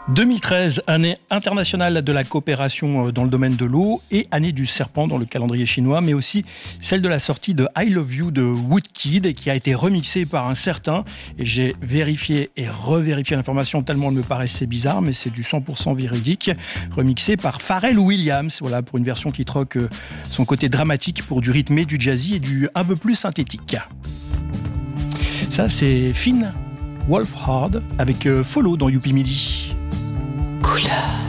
2013, année internationale de la coopération dans le domaine de l'eau et année du serpent dans le calendrier chinois, mais aussi celle de la sortie de I Love You de Woodkid qui a été remixée par un certain, et j'ai vérifié et revérifié l'information tellement elle me paraissait bizarre, mais c'est du 100% véridique, remixé par Pharrell Williams, voilà, pour une version qui troque son côté dramatique pour du rythmé, du jazzy et du un peu plus synthétique. Ça c'est Finn Wolfhard avec Follow dans Youpi Midi. Couleur.